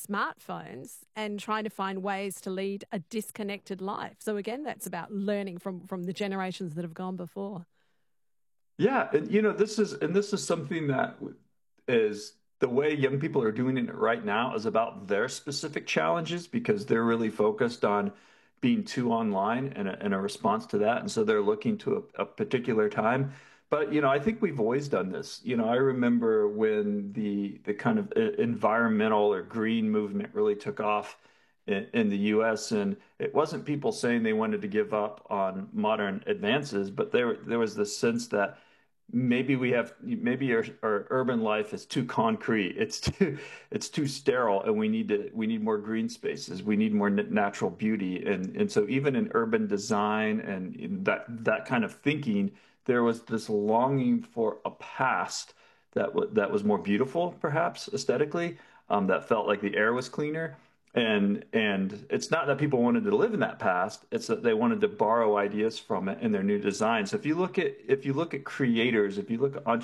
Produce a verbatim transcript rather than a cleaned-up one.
smartphones and trying to find ways to lead a disconnected life. So again, that's about learning from from the generations that have gone before. Yeah, and you know, this is and this is something that is the way young people are doing it right now is about their specific challenges because they're really focused on being too online and a, and a response to that, and so they're looking to a, a particular time. But you know, I think we've always done this. You know, I remember when the the kind of e- environmental or green movement really took off in, in the U S, and it wasn't people saying they wanted to give up on modern advances, but there there was this sense that maybe we have maybe our, our urban life is too concrete, it's too it's too sterile, and we need to we need more green spaces, we need more natural beauty, and and so even in urban design and in that that kind of thinking, there was this longing for a past that w that was more beautiful, perhaps aesthetically, um, that felt like the air was cleaner. And and it's not that people wanted to live in that past, it's that they wanted to borrow ideas from it in their new design. So if you look at if you look at creators, if you look at